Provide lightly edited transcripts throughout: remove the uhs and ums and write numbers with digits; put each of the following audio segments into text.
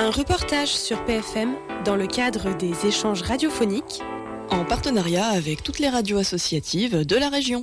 Un reportage sur PFM dans le cadre des échanges radiophoniques en partenariat avec toutes les radios associatives de la région.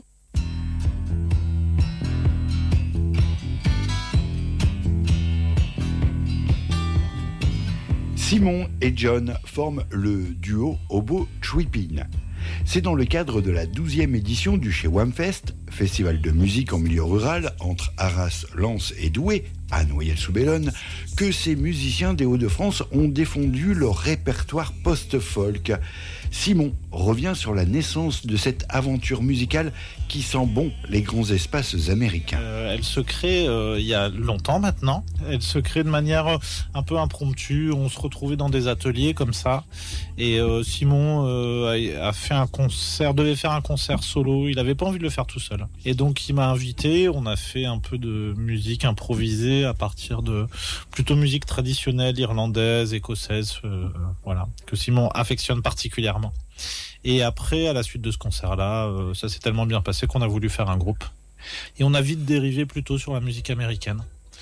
Simon et John forment le duo Obo Trippin'. C'est dans le cadre de la 12e édition du Chez Wamfest, festival de musique en milieu rural entre Arras, Lens et Douai, à Noyelles-sous-Bellone, que ces musiciens des Hauts-de-France ont défendu leur répertoire post-folk. Simon revient sur la naissance de cette aventure musicale qui sent bon les grands espaces américains. Elle se crée il y a longtemps maintenant. Elle se crée de manière un peu impromptue. On se retrouvait dans des ateliers comme ça. Et Simon a fait un concert, devait faire un concert solo. Il n'avait pas envie de le faire tout seul. Et donc il m'a invité. On a fait un peu de musique improvisée à partir de plutôt musique traditionnelle, irlandaise, écossaise, voilà, que Simon affectionne particulièrement. Et après, à la suite de ce concert-là, ça s'est tellement bien passé qu'on a voulu faire un groupe. Et on a vite dérivé plutôt sur la musique américaine.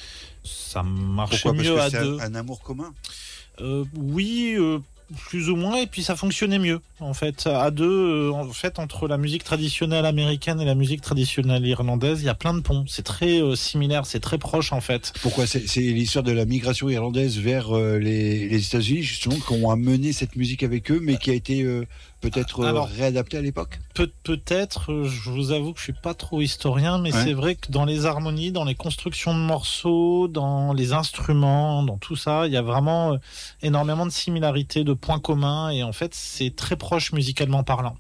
Ça marchait mieux à deux. Un amour commun ? Oui, plus ou moins, et puis ça fonctionnait mieux. En fait, à deux, entre la musique traditionnelle américaine et la musique traditionnelle irlandaise, il y a plein de ponts. C'est très similaire, c'est très proche en fait. Pourquoi ? C'est l'histoire de la migration irlandaise vers les États-Unis, justement, qui ont amené cette musique avec eux, mais qui a été peut-être réadaptée à l'époque ? Peut-être, je vous avoue que je suis pas trop historien, mais c'est vrai que dans les harmonies, dans les constructions de morceaux, dans les instruments, dans tout ça, il y a vraiment énormément de similarités, de points communs, et en fait, c'est très proche musicalement parlant.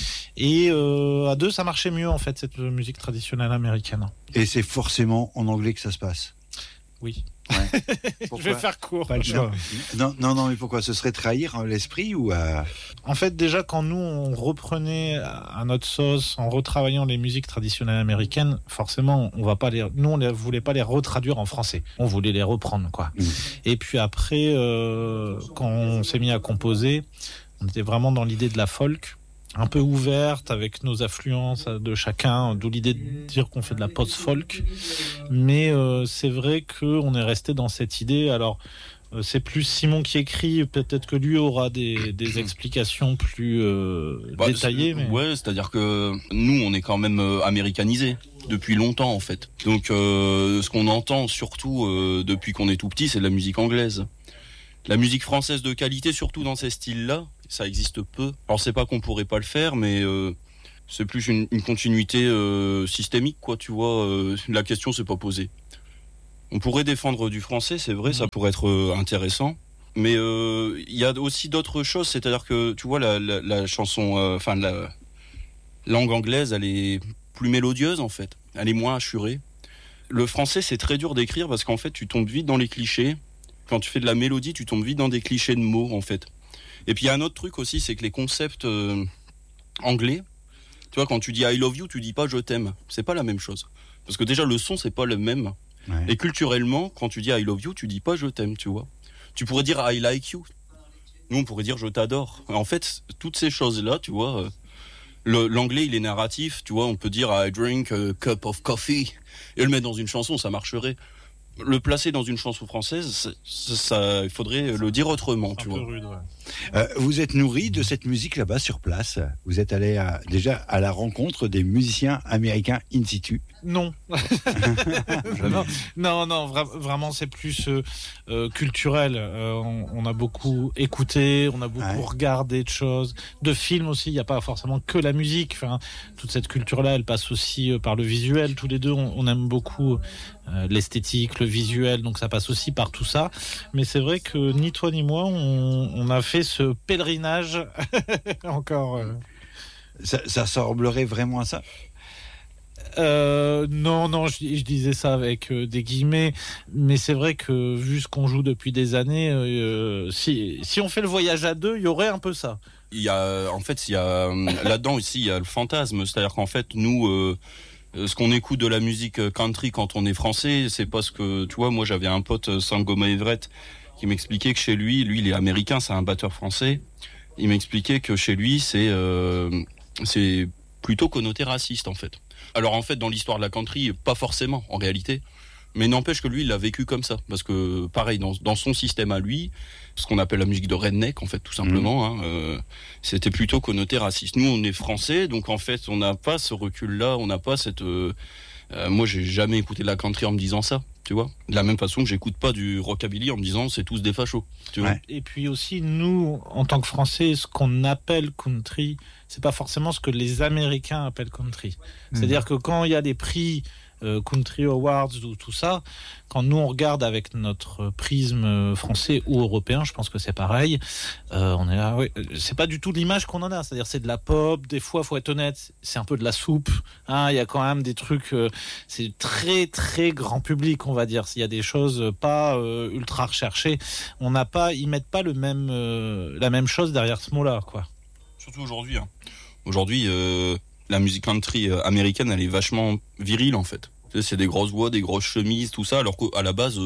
Et à deux, ça marchait mieux, en fait, cette musique traditionnelle américaine. Et c'est forcément en anglais que ça se passe ? Oui. Ouais. Je vais faire court. Pas le choix. Non, mais pourquoi ? Ce serait trahir l'esprit ou En fait, déjà, quand nous, on reprenait à notre sauce, en retravaillant les musiques traditionnelles américaines, forcément, on ne voulait pas les retraduire en français. On voulait les reprendre, quoi. Et puis après, quand on s'est mis à composer, on était vraiment dans l'idée de la folk, un peu ouverte avec nos affluences de chacun, d'où l'idée de dire qu'on fait de la post-folk. Mais c'est vrai qu'on est resté dans cette idée. Alors, c'est plus Simon qui écrit, peut-être que lui aura des explications plus détaillées. Mais... Ouais, c'est-à-dire que nous, on est quand même américanisés depuis longtemps en fait. Donc, ce qu'on entend surtout depuis qu'on est tout petit, c'est de la musique anglaise. La musique française de qualité, surtout dans ces styles-là, ça existe peu. Alors c'est pas qu'on pourrait pas le faire, mais c'est plus une continuité systémique, quoi. Tu vois, la question s'est pas posée. On pourrait défendre du français, c'est vrai, ça pourrait être intéressant. Mais il y a aussi d'autres choses, c'est-à-dire que tu vois la chanson, la langue anglaise, elle est plus mélodieuse en fait. Elle est moins assurée. Le français, c'est très dur d'écrire parce qu'en fait, tu tombes vite dans les clichés. Quand tu fais de la mélodie, tu tombes vite dans des clichés de mots, en fait. Et puis, il y a un autre truc aussi, c'est que les concepts anglais, tu vois, quand tu dis I love you, tu dis pas je t'aime. C'est pas la même chose. Parce que déjà, le son, c'est pas le même. Ouais. Et culturellement, quand tu dis I love you, tu dis pas je t'aime, tu vois. Tu pourrais dire I like you. Nous, on pourrait dire je t'adore. En fait, toutes ces choses-là, tu vois, l'anglais, il est narratif. Tu vois, on peut dire I drink a cup of coffee. Et le mettre dans une chanson, ça marcherait. Le placer dans une chanson française, il faudrait le dire autrement, tu vois. Un peu rude, ouais. Vous êtes nourri de cette musique là-bas sur place. Vous êtes allé déjà à la rencontre des musiciens américains in situ. Non. non, vraiment c'est plus culturel. On a beaucoup écouté, on a beaucoup regardé de choses, de films aussi. Il n'y a pas forcément que la musique. Enfin, toute cette culture-là, elle passe aussi par le visuel. Tous les deux, on aime beaucoup l'esthétique, le visuel, donc ça passe aussi par tout ça. Mais c'est vrai que ni toi ni moi, on a fait ce pèlerinage encore. Ça semblerait vraiment à ça. Non, je disais ça avec des guillemets, mais c'est vrai que vu ce qu'on joue depuis des années, si on fait le voyage à deux, il y aurait un peu ça. Il y a là-dedans aussi, il y a le fantasme, c'est-à-dire qu'en fait, nous, ce qu'on écoute de la musique country quand on est français, c'est parce que, tu vois, moi j'avais un pote, Sangoma Everett, qui m'expliquait que chez lui, il est américain, c'est un batteur français. Il m'expliquait que chez lui, c'est plutôt connoté raciste en fait. Alors en fait, dans l'histoire de la country, pas forcément en réalité, Mais n'empêche que lui, il l'a vécu comme ça. Parce que, pareil, dans son système à lui, ce qu'on appelle la musique de redneck, en fait, tout simplement, c'était plutôt connoté raciste. Nous, on est français, donc en fait, on n'a pas ce recul-là, on n'a pas cette... moi, j'ai jamais écouté de la country en me disant ça, tu vois. De la même façon que j'écoute pas du rockabilly en me disant c'est tous des fachos, tu vois. Et puis aussi, nous, en tant que Français, ce qu'on appelle country, c'est pas forcément ce que les Américains appellent country. C'est-à-dire que quand il y a des prix Country Awards ou tout ça, quand nous on regarde avec notre prisme français ou européen, je pense que c'est pareil, on est là, c'est pas du tout l'image qu'on en a, c'est-à-dire c'est de la pop, des fois faut être honnête, c'est un peu de la soupe, il y a quand même des trucs, c'est très très grand public, on va dire, s'il y a des choses pas ultra recherchées, ils mettent pas la même chose derrière ce mot-là, quoi. Surtout aujourd'hui. Aujourd'hui, la musique country américaine, elle est vachement virile en fait. C'est des grosses voix, des grosses chemises, tout ça, alors qu'à la base,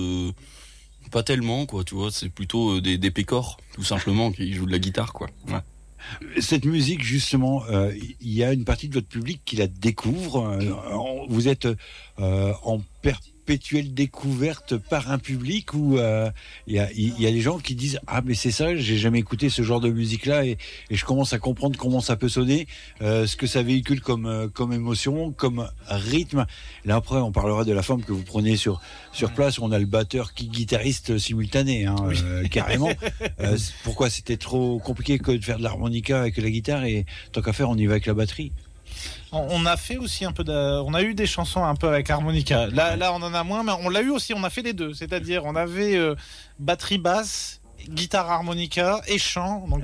pas tellement, quoi, tu vois. C'est plutôt des pécores, tout simplement, qui jouent de la guitare, quoi. Ouais. Cette musique, justement, il y a une partie de votre public qui la découvre. Vous êtes en perpétuelle découverte par un public où il y a des gens qui disent ah mais c'est ça, j'ai jamais écouté ce genre de musique là et je commence à comprendre comment ça peut sonner, ce que ça véhicule comme émotion, comme rythme. Là après on parlera de la forme que vous prenez sur place où on a le batteur qui guitariste simultané carrément. Pourquoi c'était trop compliqué que de faire de l'harmonica avec la guitare et tant qu'à faire on y va avec la batterie? On a fait aussi un peu on a eu des chansons un peu avec harmonica. Là, on en a moins, mais on l'a eu aussi. On a fait les deux. C'est-à-dire, on avait batterie basse, guitare harmonica et chant. Donc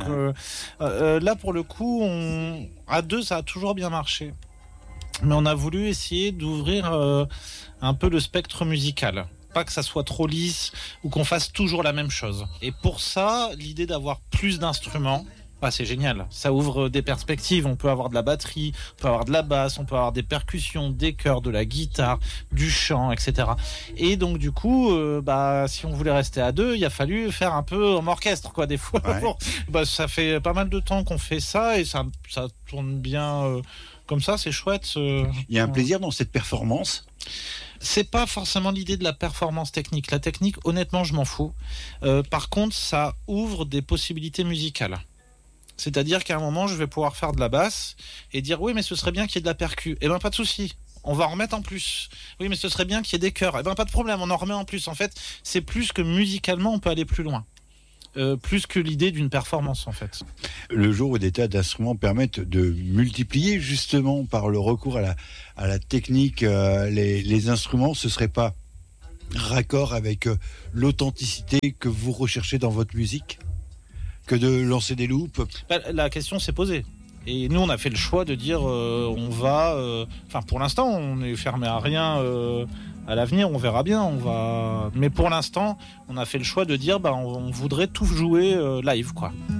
là, pour le coup, à deux, ça a toujours bien marché. Mais on a voulu essayer d'ouvrir un peu le spectre musical. Pas que ça soit trop lisse ou qu'on fasse toujours la même chose. Et pour ça, l'idée d'avoir plus d'instruments, c'est génial, ça ouvre des perspectives, on peut avoir de la batterie, on peut avoir de la basse, on peut avoir des percussions, des chœurs, de la guitare, du chant, etc. Et donc du coup, si on voulait rester à deux, il a fallu faire un peu en orchestre, quoi, des fois. Ouais. Ça fait pas mal de temps qu'on fait ça et ça tourne bien comme ça, c'est chouette. Il y a un plaisir dans cette performance. C'est pas forcément l'idée de la performance technique. La technique, honnêtement, je m'en fous. Par contre, ça ouvre des possibilités musicales. C'est-à-dire qu'à un moment, je vais pouvoir faire de la basse et dire oui, mais ce serait bien qu'il y ait de la percu. Eh ben, pas de souci. On va en remettre en plus. Oui, mais ce serait bien qu'il y ait des chœurs. Eh ben, pas de problème, on en remet en plus. En fait, c'est plus que musicalement, on peut aller plus loin. Plus que l'idée d'une performance, en fait. Le jour où des tas d'instruments permettent de multiplier, justement, par le recours à la technique, les instruments, ce serait pas raccord avec l'authenticité que vous recherchez dans votre musique ? Que de lancer des loupes? La question s'est posée. Et nous, on a fait le choix de dire on va... pour l'instant, on est fermé à rien. À l'avenir, on verra bien. Mais pour l'instant, on a fait le choix de dire on voudrait tout jouer live, quoi.